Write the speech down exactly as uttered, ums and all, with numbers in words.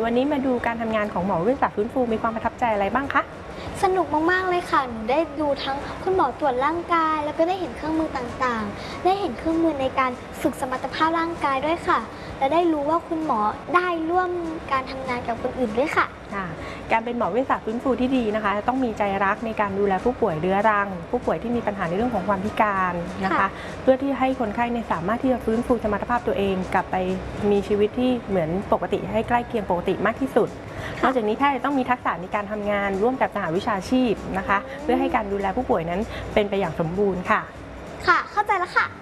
วันนี้มาดูการทำงานของหมอเวชศาสตร์ฟื้นฟูมีความประทับใจอะไรบ้างคะสนุกมากๆเลยค่ะหนูได้ดูทั้งคุณหมอตรวจร่างกายแล้วก็ได้เห็นเครื่องมือต่างๆได้เห็นเครื่องมือในการฝึกสมรรถภาพร่างกายด้วยค่ะและได้รู้ว่าคุณหมอได้ร่วมการทำงานกับคนอื่นด้วยค่ะการเป็นหมอเวชศาสตร์ฟื้นฟูที่ดีนะคะต้องมีใจรักในการดูแลผู้ป่วยเรื้อรังผู้ป่วยที่มีปัญหาในเรื่องของความพิการนะคะเพื่อที่ให้คนไข้สามารถที่จะฟื้นฟูสมรรถภาพตัวเองกลับไปมีชีวิตที่เหมือนปกติให้ใกล้เคียงปกติมากที่สุดนอกจากนี้แพทย์ต้องมีทักษะในการทำงานร่วมกับสหวิชาชีพนะคะเพื่อให้การดูแลผู้ป่วยนั้นเป็นไปอย่างสมบูรณ์ค่ะค่ะเข้าใจแล้วค่ะ